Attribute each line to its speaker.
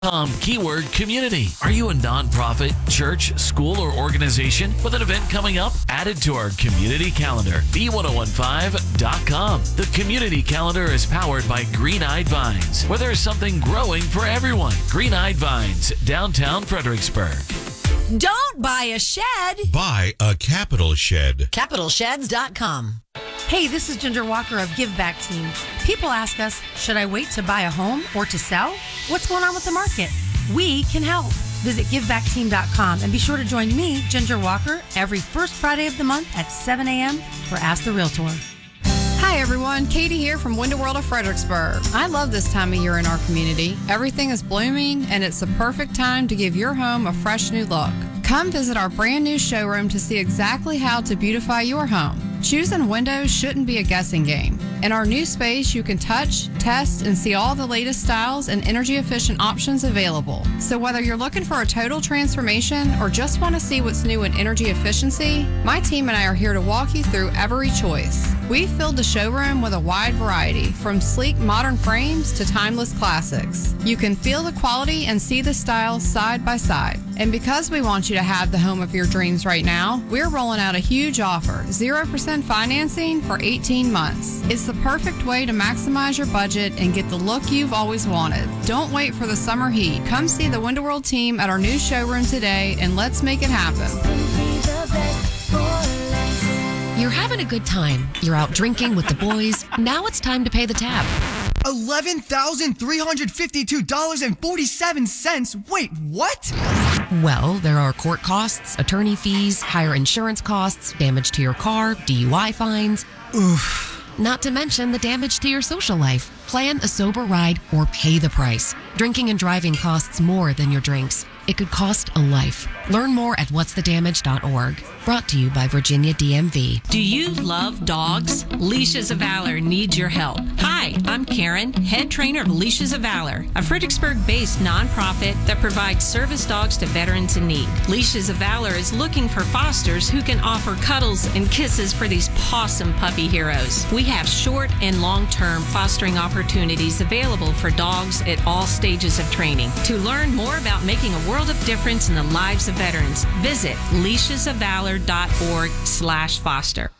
Speaker 1: Keyword community. Are you a nonprofit, church, school, or organization with an event coming up? Add it to our community calendar. B1015.com. The community calendar is powered by Green Eyed Vines, where there's something growing for everyone. Green Eyed Vines, downtown Fredericksburg.
Speaker 2: Don't buy a shed.
Speaker 3: Buy a Capital Shed.
Speaker 2: CapitalSheds.com.
Speaker 4: Hey, this is Ginger Walker of Give Back Team. People ask us, should I wait to buy a home or to sell? What's going on with the market? We can help. Visit GiveBackTeam.com and be sure to join me, Ginger Walker, every first Friday of the month at 7 a.m. for Ask the Realtor.
Speaker 5: Hi everyone, Katie here from Window World of Fredericksburg. I love this time of year in our community. Everything is blooming and it's the perfect time to give your home a fresh new look. Come visit our brand new showroom to see exactly how to beautify your home. Choosing windows shouldn't be a guessing game. In our new space, you can touch, test, and see all the latest styles and energy-efficient options available. So whether you're looking for a total transformation or just want to see what's new in energy efficiency, my team and I are here to walk you through every choice. We've filled the showroom with a wide variety, from sleek modern frames to timeless classics. You can feel the quality and see the styles side by side. And because we want you to have the home of your dreams right now, we're rolling out a huge offer, 0% financing for 18 months. It's the perfect way to maximize your budget and get the look you've always wanted. Don't wait for the summer heat. Come see the Window World team at our new showroom today and let's make it happen.
Speaker 6: You're having a good time. You're out drinking with the boys. Now it's time to pay the tab.
Speaker 7: $11,352.47. Wait, what?
Speaker 6: Well, there are court costs, attorney fees, higher insurance costs, damage to your car, DUI fines.
Speaker 7: Oof.
Speaker 6: Not to mention the damage to your social life. Plan a sober ride or pay the price. Drinking and driving costs more than your drinks. It could cost a life. Learn more at whatsthedamage.org. Brought to you by Virginia DMV.
Speaker 8: Do you love dogs? Leashes of Valor needs your help. Hi, I'm Karen, head trainer of Leashes of Valor, a Fredericksburg-based nonprofit that provides service dogs to veterans in need. Leashes of Valor is looking for fosters who can offer cuddles and kisses for these pawsome puppy heroes. We have short and long-term fostering opportunities available for dogs at all stages of training. To learn more about making a world of difference in the lives of veterans, visit leashesofvalor.org/foster.